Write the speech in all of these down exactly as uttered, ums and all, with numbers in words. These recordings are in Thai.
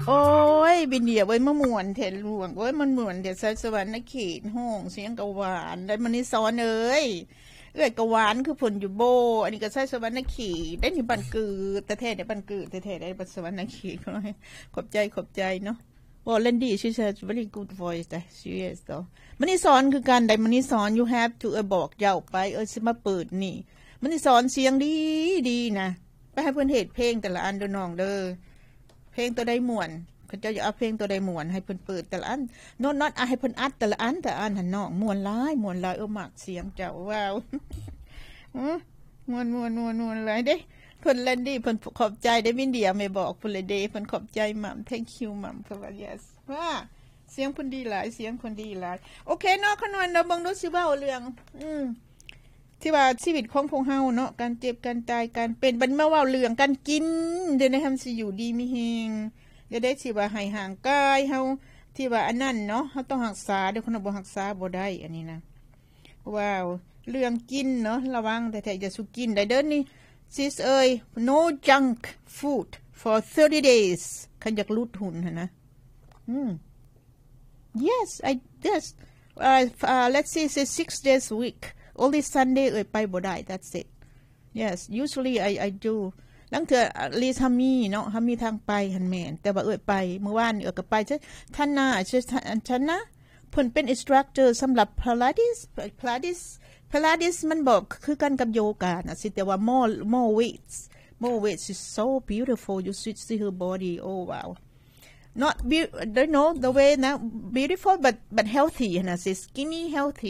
โอ้ยบินเดียไว้มะม่วนเถดหลวงโอ้ยมันม่วนเถดสวรรค์นเขตห้องเสียงกะหวานได้มันนี่ซ้อนเอ้ยเอ้ยกะหวานคือผลอยู่โบอันนี้ก็ใช้สวรรค์นเขตได้นี่บันกือแต่แท้ได้บันกือแต่แท้ได้บันสวรรค์นเขตขอบใจขอบใจเนาะว่าเล่นดี she says very good voice แต่ she is ต่อมันนี่สอนคือการได้มันนี่สอน you have to เออบอกเจ้าไปเออสิมาเปิดนี่มันนี่สอนเสียงดีดีนะไปให้เพื่อนเหตุเพลงแต่ละอันเด้อน้องเด้อเพลงตัวใดม่วนเขาจะเอาเพลงตัวใดม่วนให้เพิ่นเปิดแต่ละอันโน้ตน็อตให้เพิ่นอัดแต่ละอันแต่อันหันน้องม่วนหลายม่วนหลายเออมักเสียงเจ้าว้าวม่วนม่วนม่วนม่วนหลายเด้เพิ่นเล่นดีเพิ่นขอบใจได้วินเดียไม่บอกเพิ่นเลยเด้เพิ่นขอบใจมัม thank you มัม for yes ว่าเสียงเพิ่นดีหลายเสียงเพิ่นดีหลายโอเคเนาะขนวนเราเบิ่งดูสิว่าเรื่องอืมที่ว่าชีวิตของพวกเฮาเนาะการเจ็บการตายการเป็นบัดมาเว้าเรื่องการกินเดี๋ยวนี้ทำสิอยู่ดีมีแฮงเดี๋ยวได้สิว่าให้ห่างกายเฮาที่ว่าอันนั้นเนาะเฮาต้องรักษาเดี๋ยวคนบ่รักษาบ่ได้อันนี้นะว้าวเรื่องกินเนาะระวังแต่ถ้าจะสุกินได้เด้อนี่sisเอ้ย no junk food for thirty days คันอยากลดหุ่นหั่นนะอืม yes I yes uh, uh let's say say six days a week only Sunday เอ้ยไปบ่ได้ that's it yes usually I I do ลังเถื่อลีทามีเนาะทามีทางไปหันแม่นแต่ว่าเอ้ยไปเมื่อวานเอ้ยก็ไปใช่ท่านน่ะใช่ท่านนะเพิ่นเป็น instructor สำหรับ Pilates Pilates Pilates มันบอกคือกันกับโยคะนะสิแต่ว่า more more weights more weights is so beautiful you should see her body oh wow not be don't know the way now beautiful but but healthy นะสิ skinny healthy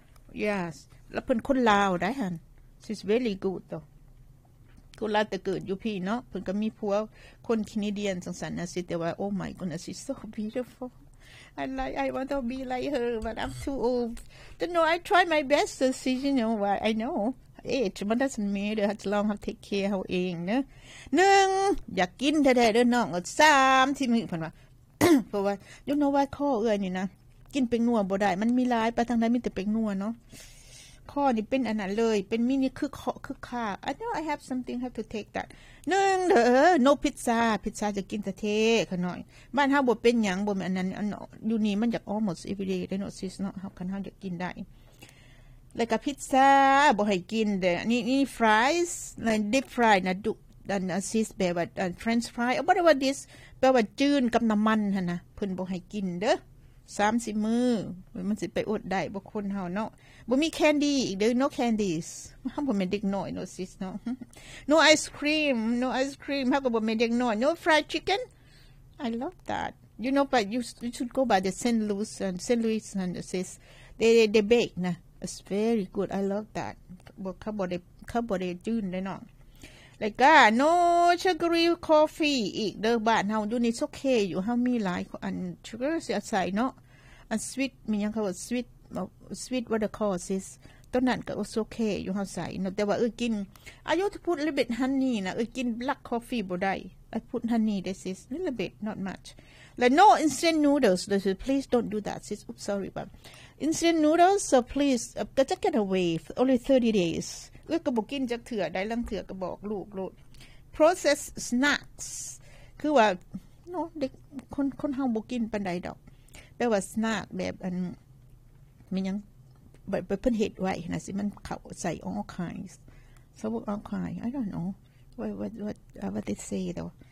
yes แล้วเพิ่นคนลาวได้หั่น she's very good though คนลาวแต่เกิดอยู่พี่เนาะเพิ่นก็มีผัวคนแคนาเดียนจังซั่นนะสิแต่ว่า oh my goodness she's so beautiful I like I want to be like her but I'm too old don't know I try my best to see you know what I know age but doesn't matter as long as take care เฮาเองเนาะหนึ่งอยากกินแท้ๆเด้อน้องสามที่มีเพิ่นว่า เพราะว่า you know what ข้อเอื้อยนี่นะกินเป็งนัวบ่ได้มันมีหลายไปทางใดมีแต่เป็งนัวเนาะข้อนี่เป็นอันนั้นเลยเป็นมินิคือข้อคือค่า I know I have something have to take that หนึ่งเด้อ no pizza pizza จะกินแต่เทขน่อยบ้านเฮาบ่เป็นหยังบ่แม่นอันนั้นอันอยู่นี่มันอยาก almost every day ได้เนาะ sis เนาะเฮาคันเฮาอยากกินได้แล้วก็พิซซ่าบ่ให้กินเด้อนี่นี่ fries แล้ว deep fry นะดุอัน sis แบบว่า french fry or whatever this แปลว่าจืดกับน้ำมันหั่นน่ะเพิ่นบ่ให้กินเด้อสามสิบมื้อมันสิไปอดได้บ่คนเฮาเนาะบ่มีแคนดี้อีกเด้อ no candies เฮาบ่แม่นเด็กน้อยเนาะ sis เนาะ no ice cream no ice cream เฮาก็บ่แม่นเด็กน้อย no fried chicken I love that you know but you, you should go by the Saint Louis and Saint Louis and sis they they, they bake นะ it's very good I love that บ่เขาบ่ได้เขาบ่ได้จืดได้เนาะแล้วก็ no sugary coffee อีกเด้อบ้านเฮาอยู่นี่โอเคอยู่เฮามีหลายอัน sugar สิใส่เนาะอัน sweet มีหยังเขาว่า sweet sweet what the call is ตอนนั้นก็โอเคอยู่เฮาใส่เนาะแต่ว่าเอ้ยกินอายุที่พูด little bit honey นะเอ้ยกิน black coffee บ่ได้ I put honey this is little bit not much like no instant noodles please don't do that sis oops sorry but instant noodles so please uh, just get away only thirty daysเอ้ยก็บ่กินจักเถื่อได้ลังเถื่อก็บอกลูกโลด processed snacks คือว่าเนาะเด็กคนคนเฮาบ่กินปานใดดอกแปลว่า snack แบบอันมีหยังแบบเพิ่นเฮ็ดไว้นะสิมันเข้าใส่ all kinds so all kinds I don't know what what what uh, what they say though